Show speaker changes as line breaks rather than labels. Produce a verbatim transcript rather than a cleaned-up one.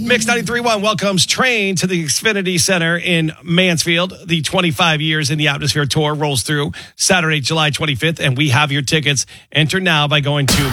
Mix ninety-three point one welcomes Train to the Xfinity Center in Mansfield. The twenty-five years in the Atmosphere Tour rolls through Saturday, July twenty-fifth, and we have your tickets. Enter now by going to